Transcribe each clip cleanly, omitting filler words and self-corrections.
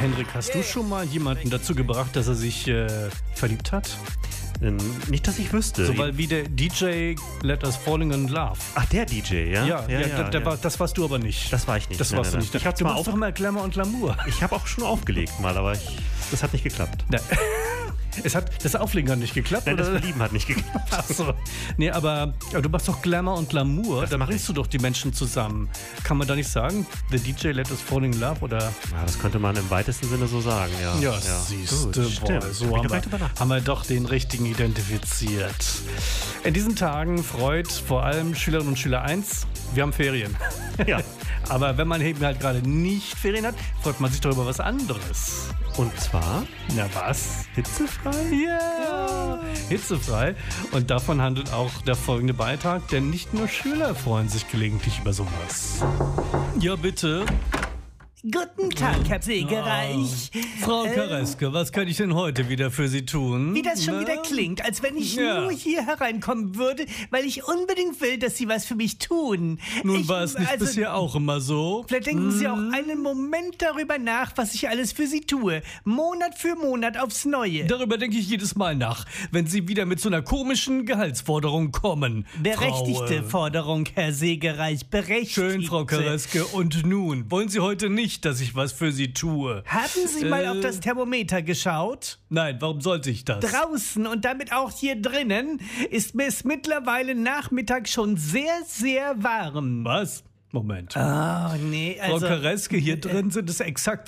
Henrik, hast du schon mal jemanden dazu gebracht, dass er sich verliebt hat? Nicht, dass ich wüsste. So, weil wie der DJ Let Us Falling in Love. Ach, der DJ, ja? Ja. Das warst du aber nicht. Das war ich nicht. Das warst du nicht. Ich Du machst doch mal Glamour und Glamour. Ich habe auch schon aufgelegt mal, aber das hat nicht geklappt. Ja. Das Auflegen hat nicht geklappt? Nein, oder? das Verlieben hat nicht geklappt. Achso. Nee, aber du machst doch Glamour und Glamour. Da mach bringst du doch die Menschen zusammen. Kann man da nicht sagen, The DJ Let Us Falling in Love, oder? Ja, das könnte man im weitesten Sinne so sagen, ja. Ja, siehst du, so haben wir doch den richtigen identifiziert. In diesen Tagen freut vor allem Schülerinnen und Schüler 1, wir haben Ferien. Ja. Aber wenn man eben halt gerade nicht Ferien hat, freut man sich doch über was anderes. Und zwar? Na was? Hitzefrei? Ja, hitzefrei. Und davon handelt auch der folgende Beitrag, denn nicht nur Schüler freuen sich gelegentlich über sowas. Ja, bitte. Guten Tag, Herr Pflegereich. Frau Kareske, was kann ich denn heute wieder für Sie tun? Wie das schon wieder klingt, als wenn ich nur hier hereinkommen würde, weil ich unbedingt will, dass Sie was für mich tun. Nun war es nicht bisher auch immer so. Vielleicht denken Sie auch einen Moment darüber nach, was ich alles für Sie tue. Monat für Monat aufs Neue. Darüber denke ich jedes Mal nach, wenn Sie wieder mit so einer komischen Gehaltsforderung kommen. Berechtigte Forderung, Herr Segereich, berechtigt. Schön, Frau Kareske. Und nun, wollen Sie heute nicht, dass ich was für Sie tue? Haben Sie mal auf das Thermometer geschaut? Nein, warum sollte ich das? Draußen und damit auch hier drinnen ist es mittlerweile Nachmittag schon sehr, sehr warm. Was? Moment. Oh, nee, Frau Kareske, hier drin sind es exakt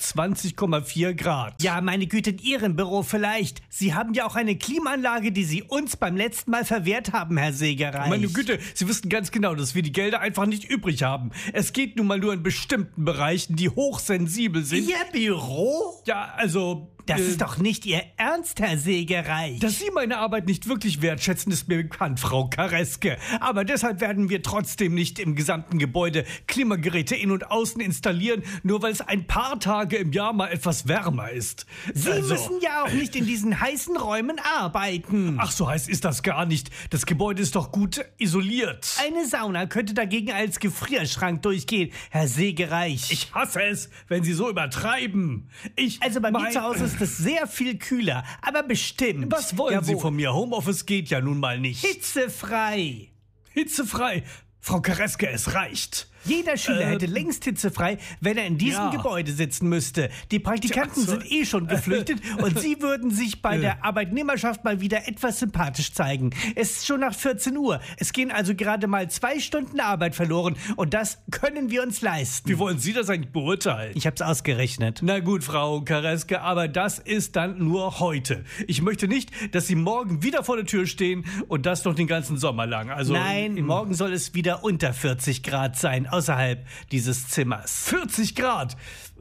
20,4 Grad. Ja, meine Güte, in Ihrem Büro vielleicht. Sie haben ja auch eine Klimaanlage, die Sie uns beim letzten Mal verwehrt haben, Herr Segereich. Meine Güte, Sie wissen ganz genau, dass wir die Gelder einfach nicht übrig haben. Es geht nun mal nur in bestimmten Bereichen, die hochsensibel sind. Ihr Büro? Ja, also... Das ist doch nicht Ihr Ernst, Herr Segereich. Dass Sie meine Arbeit nicht wirklich wertschätzen, ist mir bekannt, Frau Kareske. Aber deshalb werden wir trotzdem nicht im gesamten Gebäude Klimageräte in- und außen installieren, nur weil es ein paar Tage im Jahr mal etwas wärmer ist. Sie müssen ja auch nicht in diesen heißen Räumen arbeiten. Ach, so heiß ist das gar nicht. Das Gebäude ist doch gut isoliert. Eine Sauna könnte dagegen als Gefrierschrank durchgehen, Herr Segereich. Ich hasse es, wenn Sie so übertreiben. Also bei mir zu Hause ist es sehr viel kühler, aber bestimmt. Was wollen Sie von mir? Homeoffice geht ja nun mal nicht. Hitzefrei. Hitzefrei. Frau Kareske, es reicht. Jeder Schüler hätte längst hitzefrei, wenn er in diesem Gebäude sitzen müsste. Die Praktikanten sind schon geflüchtet und Sie würden sich bei der Arbeitnehmerschaft mal wieder etwas sympathisch zeigen. Es ist schon nach 14 Uhr. Es gehen also gerade mal 2 Stunden Arbeit verloren und das können wir uns leisten. Wie wollen Sie das eigentlich beurteilen? Ich hab's ausgerechnet. Na gut, Frau Kareske, aber das ist dann nur heute. Ich möchte nicht, dass Sie morgen wieder vor der Tür stehen und das noch den ganzen Sommer lang. Also nein, morgen soll es wieder unter 40 Grad sein. Außerhalb dieses Zimmers. 40 Grad!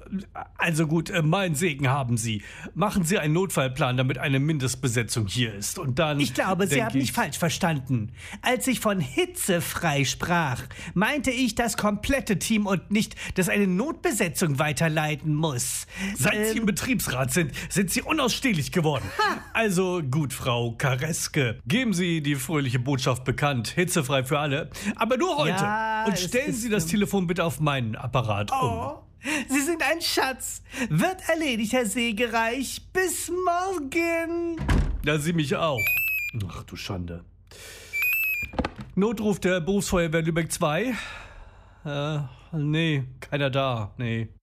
Also gut, meinen Segen haben Sie. Machen Sie einen Notfallplan, damit eine Mindestbesetzung hier ist. Und dann... Ich glaube, Sie haben mich falsch verstanden. Als ich von hitzefrei sprach, meinte ich das komplette Team und nicht, dass eine Notbesetzung weiterleiten muss. Seit Sie im Betriebsrat sind Sie unausstehlich geworden. Also gut, Frau Kareske, geben Sie die fröhliche Botschaft bekannt. Hitzefrei für alle, aber nur heute. Ja, und stellen Sie das Telefon bitte auf meinen Apparat um. Sie sind ein Schatz. Wird erledigt, Herr Segereich. Bis morgen. Ja, Sie mich auch. Ach du Schande. Notruf der Berufsfeuerwehr Lübeck 2? Nee, keiner da. Nee.